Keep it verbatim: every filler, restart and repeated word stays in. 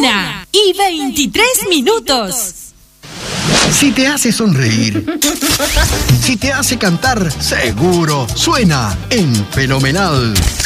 Una y veintitrés minutos. Si te hace sonreír, si te hace cantar, seguro suena en Fenomenal.